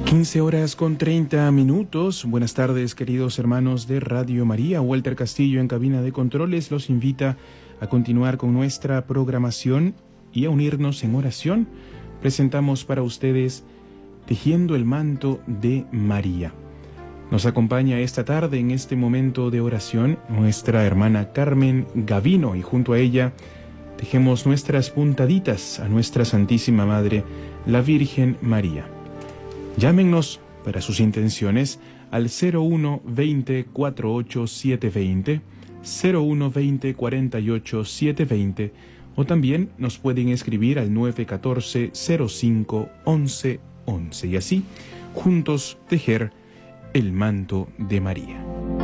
15:30. Buenas tardes, queridos hermanos de Radio María. Walter Castillo en cabina de controles los invita a continuar con nuestra programación y a unirnos en oración. Presentamos para ustedes Tejiendo el manto de María. Nos acompaña esta tarde en este momento de oración nuestra hermana Carmen Gavino y junto a ella tejemos nuestras puntaditas a nuestra Santísima Madre, la Virgen María. Llámenos para sus intenciones al 01 20 48 720, 01 20 48 720 o también nos pueden escribir al 914 05 11 11 y así juntos tejer el manto de María.